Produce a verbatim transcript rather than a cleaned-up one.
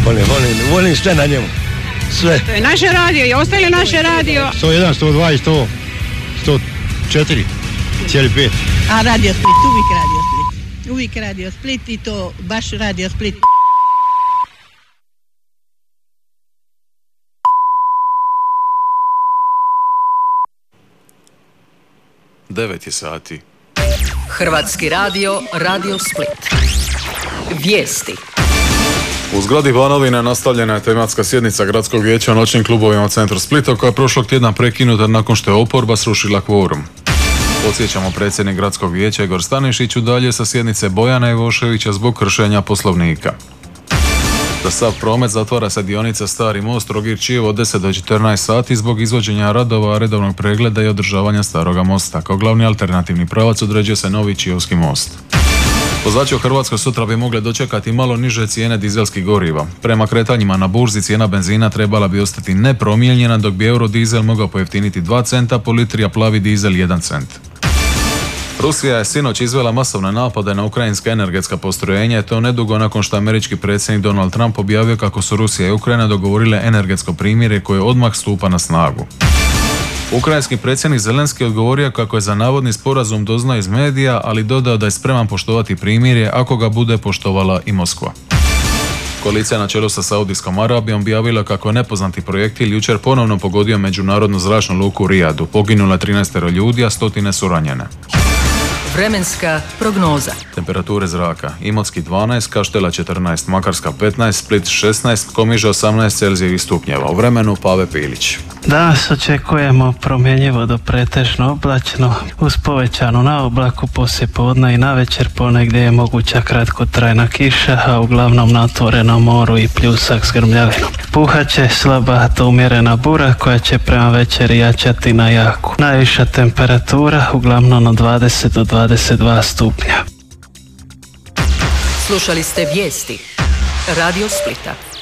Volim, volim, volim sve na njemu. Sve. To je naše radio i ostali naše radio. sto jedan, sto dva i sto, sto četiri, cijeli pet. A Radio Split, uvijek Radio Split. Uvijek Radio Split i to baš Radio Split. devet je sati. Hrvatski radio, Radio Split. Vijesti. U zgradi Banovine nastavljena je tematska sjednica Gradskog vijeća o noćnim klubovima u centru Splita koja je prošlog tjedna prekinuta nakon što je oporba srušila kvorum. Podsjećamo, predsjednik Gradskog vijeća Igor Stanišić udalje sa sjednice Bojana Ivoševića zbog kršenja poslovnika. Za sav promet zatvara se dionica Stari most Trogir-Čiovo od deset do četrnaest sati zbog izvođenja radova, redovnog pregleda i održavanja staroga mosta. Kao glavni alternativni pravac određuje se novi Čiovski most. Vozači u Hrvatskoj sutra bi mogli dočekati malo niže cijene dizelskih goriva. Prema kretanjima na burzi cijena benzina trebala bi ostati nepromijenjena, dok bi eurodizel mogao pojeftiniti dva centa po litri, a plavi dizel jedan cent. Rusija je sinoć izvela masovne napade na ukrajinska energetska postrojenja i to nedugo nakon što američki predsjednik Donald Trump objavio kako su Rusija i Ukrajina dogovorile energetsko primirje koje odmah stupa na snagu. Ukrajinski predsjednik Zelenski odgovorio kako je za navodni sporazum doznao iz medija, ali dodao da je spreman poštovati primirje ako ga bude poštovala i Moskva. Koalicija na čelu sa Saudijskom Arabijom objavila kako je nepoznati projektil jučer ponovno pogodio međunarodnu zračnu luku u Rijadu. Poginulo je trinaest ljudi, a stotine su ranjene. Vremenska prognoza. Temperature zraka: Imotski dvanaest, Kaštela četrnaest, Makarska petnaest, Split šesnaest, Komiža osamnaest Celzijevih stupnjeva. U vremenu Pave Pilić. Danas očekujemo promjenjivo do pretežno oblačno uz povećanu na oblaku poslijepodne i navečer ponegdje je moguća kratkotrajna kiša, a uglavnom na otvorenom moru i pljusak s grmljavinom. Puhaće slaba do umjerena bura koja će prema večeri jačati na jaku. Najviša temperatura uglavnom od dvadeset do dvadeset dva stupnja. Slušali ste vijesti Radio Splita.